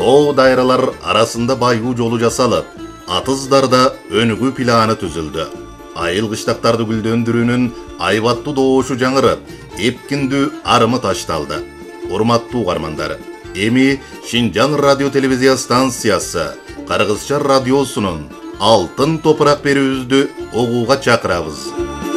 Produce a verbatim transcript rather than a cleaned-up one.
Too dайралар arasında baygu жолу жасалып, Атыздарда өнүгүү планы түзүлдү. Айыл кыштактарды гүлдөндүрүүнүн айбаттуу доошу жаңырып, эпкиндүү арымы ташталды. Урматтуу угармандар, эми Шинжаң радио телевизия станциясы Кыргызча радиосунун алтын топурак берүүбүздү угууга чакырабыз.